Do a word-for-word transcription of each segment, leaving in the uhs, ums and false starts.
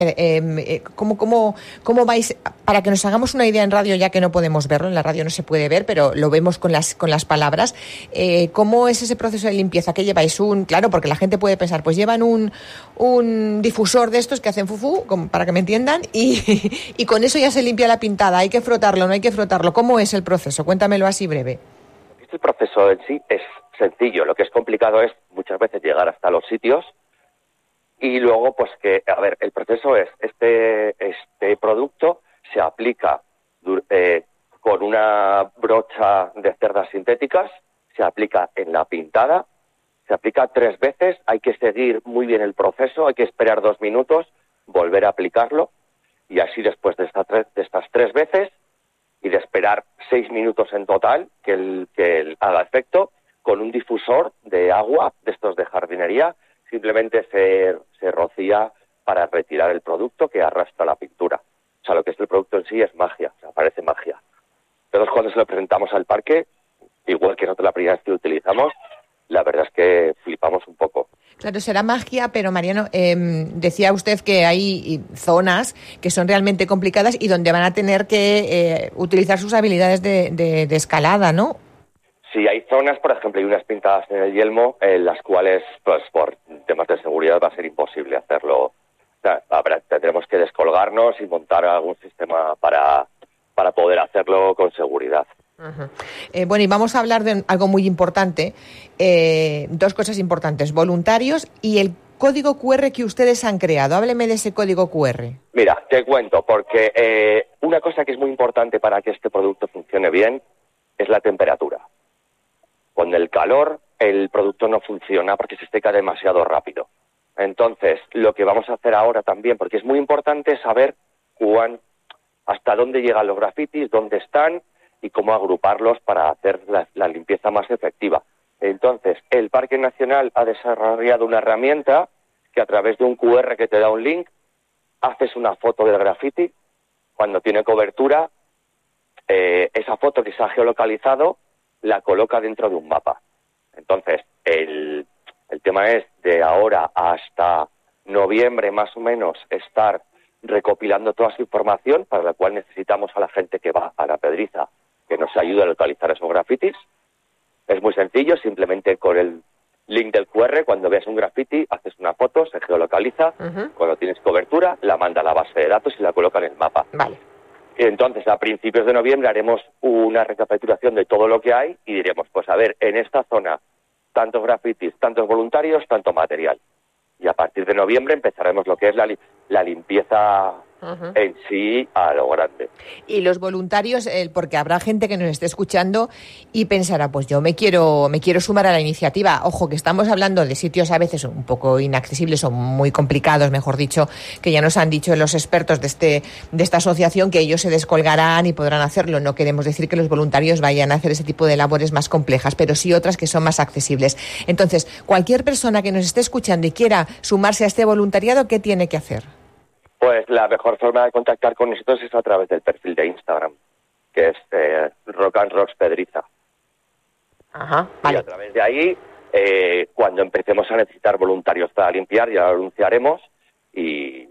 Eh, eh, ¿cómo, cómo, ¿Cómo vais, para que nos hagamos una idea en radio, ya que no podemos verlo, en la radio no se puede ver, pero lo vemos con las con las palabras, eh, ¿cómo es ese proceso de limpieza? ¿Qué lleváis? Un, claro, porque la gente puede pensar, pues llevan un, un difusor de estos que hacen fufu, como, para que me entiendan, y, y con eso ya se limpia la pintada, hay que frotarlo, no hay que frotarlo. ¿Cómo es el proceso? Cuéntamelo así breve. El proceso en sí es sencillo, lo que es complicado es muchas veces llegar hasta los sitios. Y luego, pues que, a ver, el proceso es, este este producto se aplica eh, con una brocha de cerdas sintéticas, se aplica en la pintada, se aplica tres veces, hay que seguir muy bien el proceso, hay que esperar dos minutos, volver a aplicarlo, y así después de, esta tres, de estas tres veces, y de esperar seis minutos en total, que el, que el haga efecto, con un difusor de agua, de estos de jardinería, simplemente se, se rocía para retirar el producto que arrastra la pintura. O sea, lo que es el producto en sí es magia, o sea, parece magia. Entonces, cuando se lo presentamos al parque, igual que nosotros la primera vez que lo utilizamos, la verdad es que flipamos un poco. Claro, será magia, pero Mariano, eh, decía usted que hay zonas que son realmente complicadas y donde van a tener que eh, utilizar sus habilidades de, de, de escalada, ¿no? Sí, hay zonas, por ejemplo, hay unas pintadas en el yelmo en las cuales, pues por temas de seguridad va a ser imposible hacerlo. O sea, habrá, tendremos que descolgarnos y montar algún sistema para, para poder hacerlo con seguridad. Uh-huh. Eh, bueno, y vamos a hablar de algo muy importante, eh, dos cosas importantes, voluntarios y el código cu erre que ustedes han creado. Hábleme de ese código cu erre. Mira, te cuento, porque eh, una cosa que es muy importante para que este producto funcione bien es la temperatura. Con el calor el producto no funciona porque se seca demasiado rápido. Entonces, lo que vamos a hacer ahora también, porque es muy importante saber cuán, hasta dónde llegan los grafitis, dónde están y cómo agruparlos para hacer la, la limpieza más efectiva. Entonces, el Parque Nacional ha desarrollado una herramienta que a través de un cu erre que te da un link, haces una foto del grafiti, cuando tiene cobertura, eh, esa foto que se ha geolocalizado la coloca dentro de un mapa. Entonces, el, el tema es de ahora hasta noviembre más o menos estar recopilando toda esa información, para la cual necesitamos a la gente que va a la Pedriza que nos ayude a localizar esos grafitis. Es muy sencillo, simplemente con el link del cu erre, cuando veas un grafiti, haces una foto, se geolocaliza, uh-huh. Cuando tienes cobertura, la manda a la base de datos y la coloca en el mapa. Vale. Entonces, a principios de noviembre haremos una recapitulación de todo lo que hay y diremos, pues a ver, en esta zona, tantos grafitis, tantos voluntarios, tanto material. Y a partir de noviembre empezaremos lo que es la, la limpieza uh-huh. en sí a lo grande. Y los voluntarios, eh, porque habrá gente que nos esté escuchando y pensará, pues yo me quiero me quiero sumar a la iniciativa. Ojo, que estamos hablando de sitios a veces un poco inaccesibles o muy complicados, mejor dicho, que ya nos han dicho los expertos de este de esta asociación que ellos se descolgarán y podrán hacerlo. No queremos decir que los voluntarios vayan a hacer ese tipo de labores más complejas, pero sí otras que son más accesibles. Entonces, cualquier persona que nos esté escuchando y quiera sumarse a este voluntariado, ¿qué tiene que hacer? Pues la mejor forma de contactar con nosotros es a través del perfil de Instagram, que es eh, Rock and Rocks Pedriza. Ajá, vale. Y a través de ahí, eh, cuando empecemos a necesitar voluntarios para limpiar, ya lo anunciaremos y,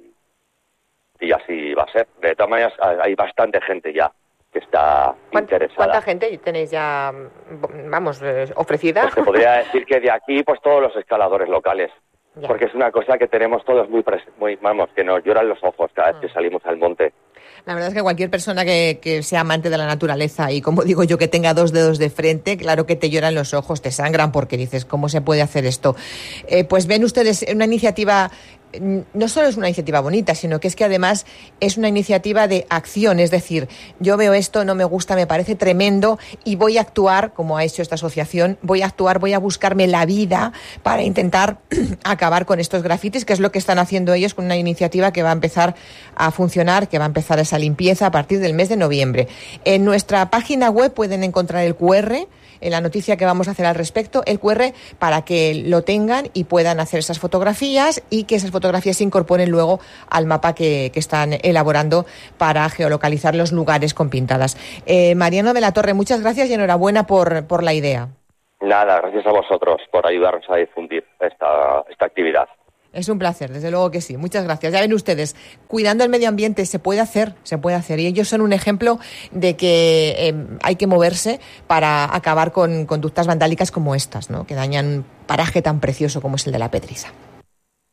y así va a ser. De todas maneras, hay bastante gente ya que está interesada. ¿Cuánta gente tenéis ya, vamos, ofrecida? Pues te podría decir que de aquí, pues todos los escaladores locales. Ya. Porque es una cosa que tenemos todos muy, pres- muy vamos, que nos lloran los ojos cada vez que salimos al monte. La verdad es que cualquier persona que, que sea amante de la naturaleza y, como digo yo, que tenga dos dedos de frente, claro que te lloran los ojos, te sangran porque dices, ¿cómo se puede hacer esto? Eh, pues ven ustedes una iniciativa, no solo es una iniciativa bonita, sino que es que además es una iniciativa de acción, es decir, yo veo esto, no me gusta, me parece tremendo y voy a actuar, como ha hecho esta asociación, voy a actuar, voy a buscarme la vida para intentar acabar con estos grafitis, que es lo que están haciendo ellos con una iniciativa que va a empezar a funcionar, que va a empezar esa limpieza a partir del mes de noviembre. En nuestra página web pueden encontrar el cu erre, en la noticia que vamos a hacer al respecto, el cu erre para que lo tengan y puedan hacer esas fotografías y que esas fotografías se incorporen luego al mapa que, que están elaborando para geolocalizar los lugares con pintadas. Eh, Mariano de la Torre, muchas gracias y enhorabuena por, por la idea. Nada, gracias a vosotros por ayudarnos a difundir esta, esta actividad. Es un placer, desde luego que sí. Muchas gracias. Ya ven ustedes, cuidando el medio ambiente se puede hacer, se puede hacer. Y ellos son un ejemplo de que eh, hay que moverse para acabar con conductas vandálicas como estas, ¿no? Que dañan un paraje tan precioso como es el de la Pedriza.